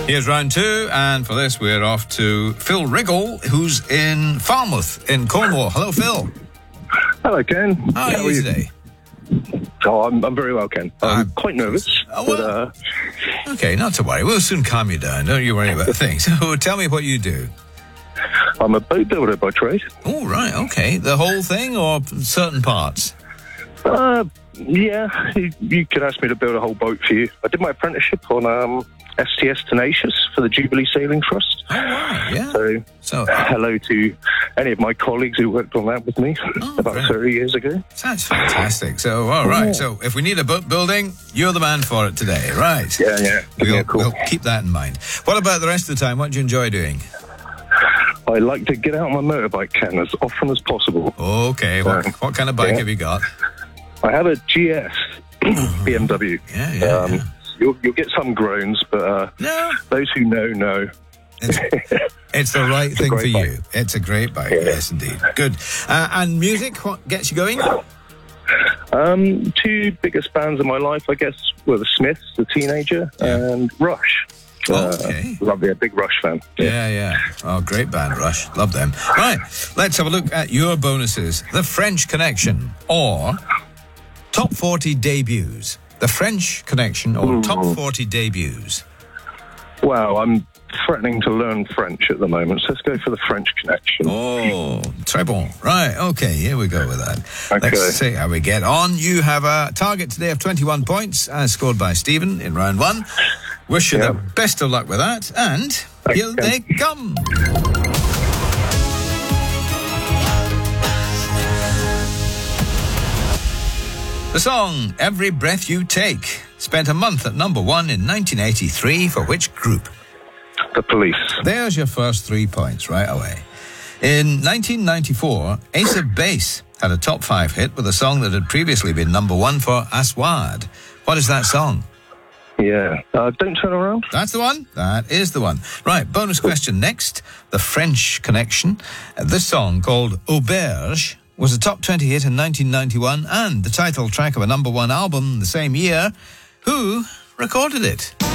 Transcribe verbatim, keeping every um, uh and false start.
Here's round two, and for this we're off to Phil Wriggle, who's in Falmouth in Cornwall. Hello, Phil. Hello, Ken. How are, How are you today? Oh, I'm, I'm very well, Ken. I'm uh, quite nervous. Oh, well, but, uh... Okay, not to worry. We'll soon calm you down. Don't you worry about things. So tell me what you do. I'm a boat builder by trade. Oh, right, okay. The whole thing or certain parts? Uh, yeah, you, you could ask me to build a whole boat for you. I did my apprenticeship on um, S T S Tenacious for the Jubilee Sailing Trust. Oh, wow, yeah. So, so hello to any of my colleagues who worked on that with me oh, about great. thirty years ago. That's fantastic. So, all right. Yeah. So, if we need a boat building, you're the man for it today, right? Yeah, yeah. We'll, yeah cool. we'll keep that in mind. What about the rest of the time? What do you enjoy doing? I like to get out on my motorbike, Ken, as often as possible. Okay. What, um, what kind of bike yeah. have you got? I have a G S B M W. Yeah, yeah, um, yeah. You'll, you'll get some groans, but uh, no. those who know, know. It's, it's the right thing for bike. you. It's a great bike, yeah. yes, indeed. Good. Uh, and music, what gets you going? Um, two biggest bands in my life, I guess, were the Smiths, The Teenager, yeah. and Rush. Uh, okay. Love a big Rush fan. Yeah. yeah, yeah. Oh, great band, Rush. Love them. Right, let's have a look at your bonuses. The French Connection or Top forty Debuts. The French Connection or Ooh. Top forty Debuts. Wow, I'm threatening to learn French at the moment, so let's go for the French Connection. Oh, très bon. Right, okay, here we go with that. Okay. Let's see how we get on. You have a target today of twenty-one points, as scored by Stephen in round one. Wish you yeah. the best of luck with that, and Thanks, here Ken. they come. The song Every Breath You Take spent a month at number one in nineteen eighty-three for which group? The Police. There's your first three points right away. In nineteen ninety-four, Ace of Base had a top five hit with a song that had previously been number one for Aswad. What is that song? Yeah. Uh, Don't Turn Around? That's the one. That is the one. Right, bonus question next. The French Connection. Uh, this song called Auberge was a top twenty hit in nineteen ninety-one and the title track of a number one album the same year. Who recorded it?